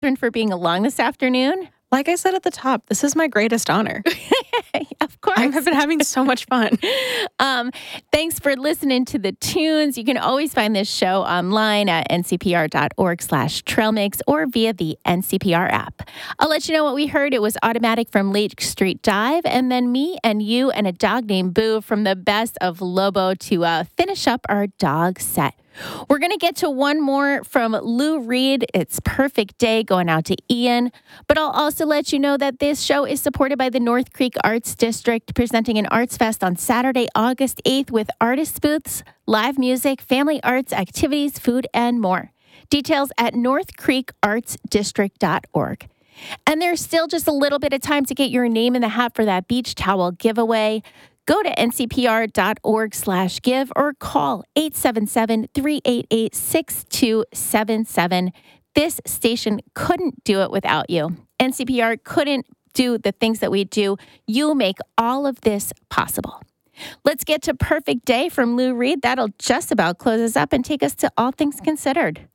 Catherine, for being along this afternoon. Like I said at the top, this is my greatest honor. Of course. I've been having so much fun. Thanks for listening to the tunes. You can always find this show online at ncpr.org/trailmix or via the NCPR app. I'll let you know what we heard. It was Automatic from Lake Street Dive, and then Me and You and a Dog Named Boo from the Best of Lobo to finish up our dog set. We're going to get to one more from Lou Reed. It's Perfect Day going out to Ian. But I'll also let you know that this show is supported by the North Creek Arts District, presenting an Arts Fest on Saturday, August 8th with artist booths, live music, family arts, activities, food, and more. Details at northcreekartsdistrict.org. And there's still just a little bit of time to get your name in the hat for that beach towel giveaway. Go to ncpr.org/give or call 877-388-6277. This station couldn't do it without you. NCPR couldn't do the things that we do. You make all of this possible. Let's get to Perfect Day from Lou Reed. That'll just about close us up and take us to All Things Considered.